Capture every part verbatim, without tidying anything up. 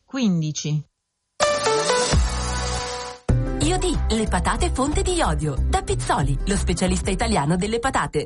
quindici. Iodi, le patate fonte di iodio. Da Pizzoli, lo specialista italiano delle patate.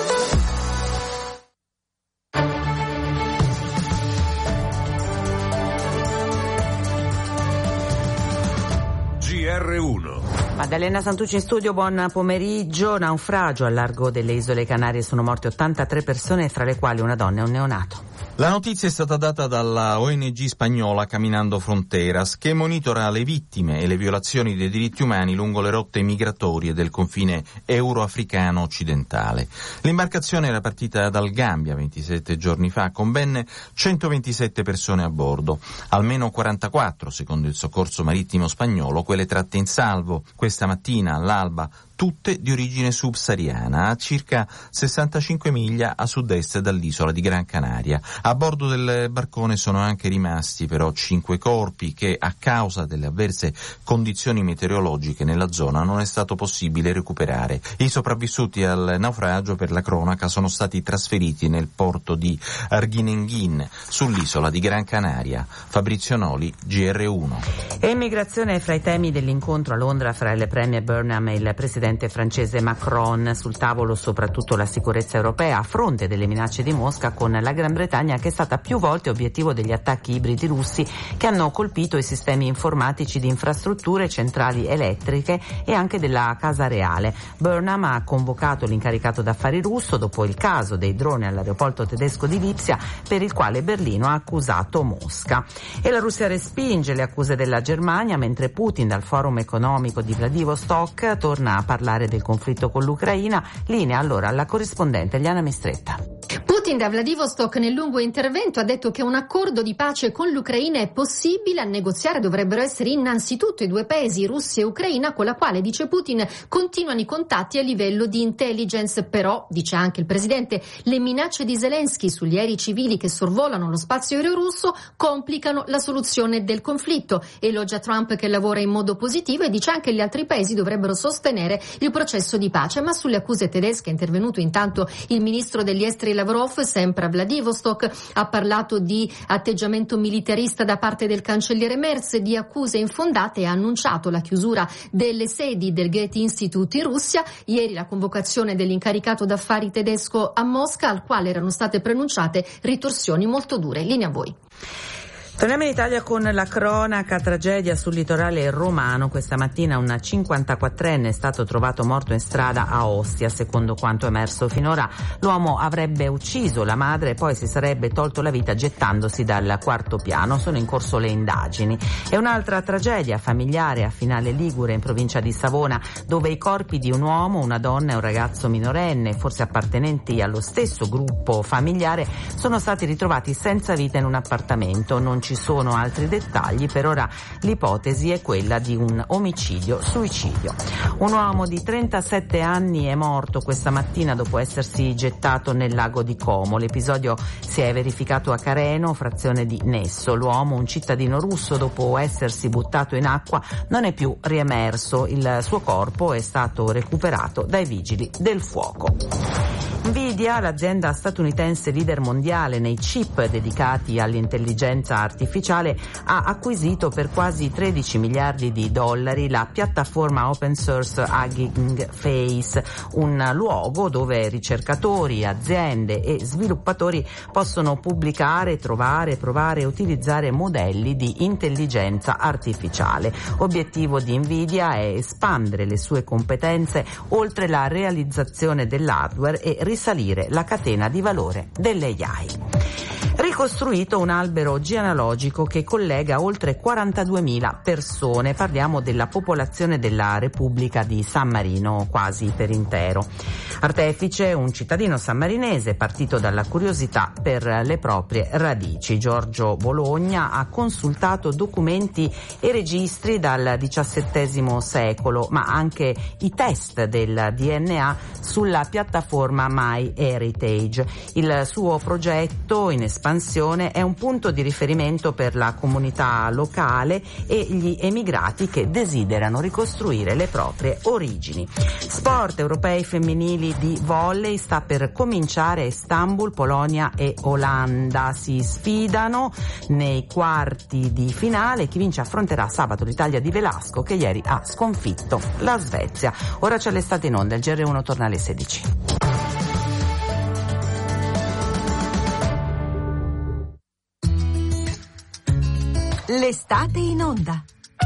G R uno. Maddalena Santucci in studio, buon pomeriggio. Naufragio al largo delle isole Canarie, sono morte ottantatré persone, fra le quali una donna e un neonato. La notizia è stata data dalla O N G spagnola Caminando Fronteras, che monitora le vittime e le violazioni dei diritti umani lungo le rotte migratorie del confine euroafricano occidentale. L'imbarcazione era partita dal Gambia ventisette giorni fa con ben centoventisette persone a bordo, almeno quarantaquattro, secondo il soccorso marittimo spagnolo, quelle tratte in salvo questa mattina all'alba, tutte di origine subsahariana, a circa sessantacinque miglia a sud-est dall'isola di Gran Canaria. A bordo del barcone sono anche rimasti però cinque corpi che, a causa delle avverse condizioni meteorologiche nella zona, non è stato possibile recuperare. I sopravvissuti al naufragio, per la cronaca, sono stati trasferiti nel porto di Arguineguín, sull'isola di Gran Canaria. Fabrizio Noli, G R uno. Emigrazione è fra i temi dell'incontro a Londra fra il premier Burnham e il presidente francese Macron. Sul tavolo soprattutto la sicurezza europea a fronte delle minacce di Mosca, con la Gran Bretagna che è stata più volte obiettivo degli attacchi ibridi russi che hanno colpito i sistemi informatici di infrastrutture, centrali elettriche e anche della Casa Reale. Burnham ha convocato l'incaricato d'affari russo dopo il caso dei droni all'aeroporto tedesco di Lipsia, per il quale Berlino ha accusato Mosca. E la Russia respinge le accuse della Germania, mentre Putin dal forum economico di Vladivostok torna a parlare del conflitto con l'Ucraina. Linea allora alla corrispondente Eliana Mistretta. Putin da Vladivostok nel lungo intervento ha detto che un accordo di pace con l'Ucraina è possibile. A negoziare dovrebbero essere innanzitutto i due paesi, Russia e Ucraina, con la quale, dice Putin, continuano i contatti a livello di intelligence. Però, dice anche il presidente, le minacce di Zelensky sugli aerei civili che sorvolano lo spazio aereo russo complicano la soluzione del conflitto. Elogia Trump che lavora in modo positivo e dice anche che gli altri paesi dovrebbero sostenere il processo di pace. Ma sulle accuse tedesche è intervenuto intanto il ministro degli esteri Lavrov, sempre a Vladivostok. Ha parlato di atteggiamento militarista da parte del cancelliere Merz, di accuse infondate, e ha annunciato la chiusura delle sedi del Goethe Institute in Russia. Ieri la convocazione dell'incaricato d'affari tedesco a Mosca, al quale erano state pronunciate ritorsioni molto dure. Linea a voi. Torniamo in Italia con la cronaca. Tragedia sul litorale romano. Questa mattina un cinquantaquattrenne è stato trovato morto in strada a Ostia. Secondo quanto emerso finora, l'uomo avrebbe ucciso la madre e poi si sarebbe tolto la vita gettandosi dal quarto piano. Sono in corso le indagini. E un'altra tragedia familiare a Finale Ligure, in provincia di Savona, dove i corpi di un uomo, una donna e un ragazzo minorenne, forse appartenenti allo stesso gruppo familiare, sono stati ritrovati senza vita in un appartamento. Non ci sono altri dettagli, per ora l'ipotesi è quella di un omicidio-suicidio. Un uomo di trentasette anni è morto questa mattina dopo essersi gettato nel lago di Como. L'episodio si è verificato a Careno, frazione di Nesso. L'uomo, un cittadino russo, dopo essersi buttato in acqua non è più riemerso. Il suo corpo è stato recuperato dai vigili del fuoco. Nvidia, l'azienda statunitense leader mondiale nei chip dedicati all'intelligenza artificiale, ha acquisito per quasi tredici miliardi di dollari la piattaforma open source Hugging Face, un luogo dove ricercatori, aziende e sviluppatori possono pubblicare, trovare, provare e utilizzare modelli di intelligenza artificiale. Obiettivo di Nvidia è espandere le sue competenze oltre la realizzazione dell'hardware e risalire la catena di valore delle A I. Ricostruito un albero genealogico che collega oltre quarantaduemila persone. Parliamo della popolazione della Repubblica di San Marino, quasi per intero. Artefice un cittadino sammarinese partito dalla curiosità per le proprie radici. Giorgio Bologna ha consultato documenti e registri dal diciassettesimo secolo, ma anche i test del D N A sulla piattaforma MyHeritage. Il suo progetto in espansione mansione è un punto di riferimento per la comunità locale e gli emigrati che desiderano ricostruire le proprie origini. Sport europei femminili di volley sta per cominciare a Istanbul. Polonia e Olanda si sfidano nei quarti di finale. Chi vince affronterà sabato l'Italia di Velasco, che ieri ha sconfitto la Svezia. Ora c'è l'estate in onda, il G R uno torna alle sedici. L'estate in onda.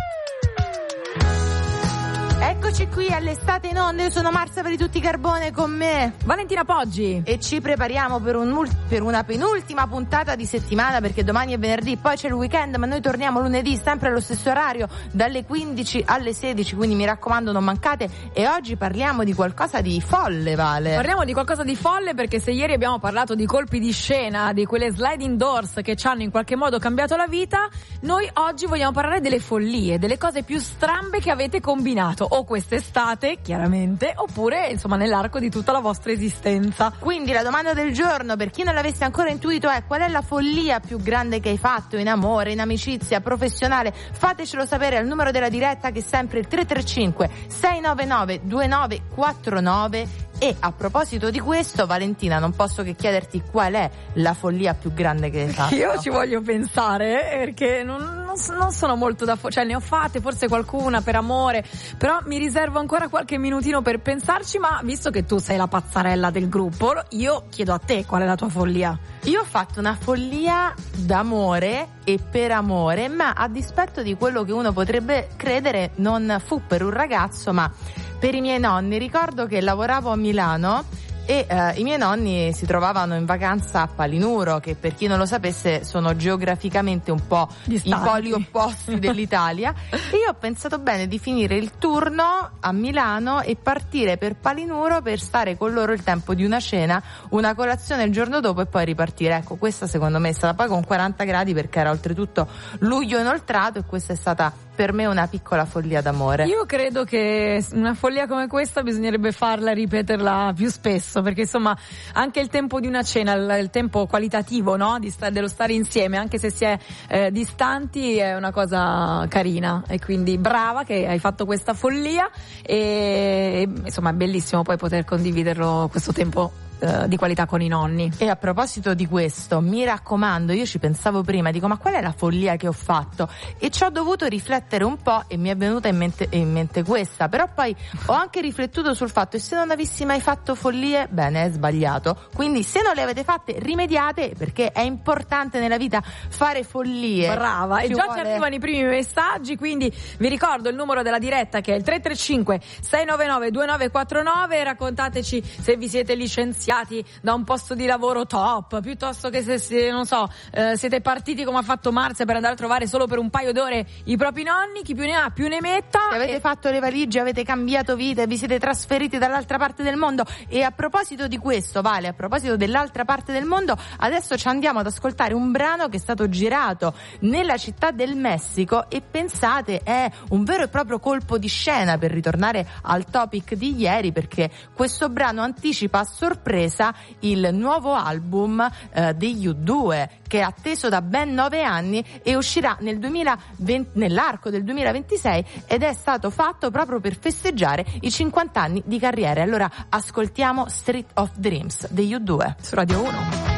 Eccoci qui all'estate in onda, io sono Marzia per i tutti Carbone, con me Valentina Poggi, e ci prepariamo per, un ul- per una penultima puntata di settimana, perché domani è venerdì, poi c'è il weekend, ma noi torniamo lunedì sempre allo stesso orario dalle quindici alle sedici, quindi mi raccomando non mancate. E oggi parliamo di qualcosa di folle, Vale. Parliamo di qualcosa di folle perché se ieri abbiamo parlato di colpi di scena, di quelle sliding doors che ci hanno in qualche modo cambiato la vita, noi oggi vogliamo parlare delle follie, delle cose più strambe che avete combinato o quest'estate, chiaramente, oppure insomma nell'arco di tutta la vostra esistenza. Quindi la domanda del giorno, per chi non l'avesse ancora intuito, è: qual è la follia più grande che hai fatto in amore, in amicizia, professionale? Fatecelo sapere al numero della diretta, che è sempre il tre tre cinque sei nove nove due nove quattro nove. E a proposito di questo, Valentina, non posso che chiederti qual è la follia più grande che hai fatto. Io ci voglio pensare, perché non, non, non sono molto da fo- cioè ne ho fatte forse qualcuna per amore, però mi riservo ancora qualche minutino per pensarci. Ma visto che tu sei la pazzarella del gruppo, io chiedo a te qual è la tua follia. Io ho fatto una follia d'amore e per amore, ma a dispetto di quello che uno potrebbe credere, non fu per un ragazzo ma per i miei nonni. Ricordo che lavoravo a Milano e eh, i miei nonni si trovavano in vacanza a Palinuro, che per chi non lo sapesse sono geograficamente un po' Distanti. i poli opposti dell'Italia. E io ho pensato bene di finire il turno a Milano e partire per Palinuro per stare con loro il tempo di una cena, una colazione il giorno dopo e poi ripartire. Ecco, questa secondo me è stata poi con quaranta gradi, perché era oltretutto luglio inoltrato, e questa è stata per me una piccola follia d'amore. Io credo che una follia come questa bisognerebbe farla e ripeterla più spesso, perché insomma anche il tempo di una cena, il, il tempo qualitativo, no? Di sta, dello stare insieme, anche se si è eh, distanti, è una cosa carina. E quindi brava che hai fatto questa follia e, e insomma è bellissimo poi poter condividerlo questo tempo di qualità con i nonni. E a proposito di questo, mi raccomando, io ci pensavo prima, dico ma qual è la follia che ho fatto? E ci ho dovuto riflettere un po' e mi è venuta in mente, in mente questa, però poi ho anche riflettuto sul fatto: e se non avessi mai fatto follie? Bene, è sbagliato. Quindi se non le avete fatte, rimediate, perché è importante nella vita fare follie. Brava, ci e già vuole... ci arrivano i primi messaggi, quindi vi ricordo il numero della diretta, che è il tre tre cinque sei nove nove due nove quattro nove. Raccontateci se vi siete licenziati da un posto di lavoro top, piuttosto che se, se non so, eh, siete partiti come ha fatto Marzia per andare a trovare solo per un paio d'ore i propri nonni. Chi più ne ha più ne metta. Se avete e... fatto le valigie, avete cambiato vita e vi siete trasferiti dall'altra parte del mondo. E a proposito di questo, Vale, a proposito dell'altra parte del mondo, adesso ci andiamo ad ascoltare un brano che è stato girato nella città del Messico, e pensate, è un vero e proprio colpo di scena, per ritornare al topic di ieri, perché questo brano anticipa a sorpresa il nuovo album eh, degli U due, che è atteso da ben nove anni e uscirà nel duemilaventi, nell'arco del duemilaventisei, ed è stato fatto proprio per festeggiare i cinquanta anni di carriera. Allora ascoltiamo Street of Dreams degli U due su Radio uno.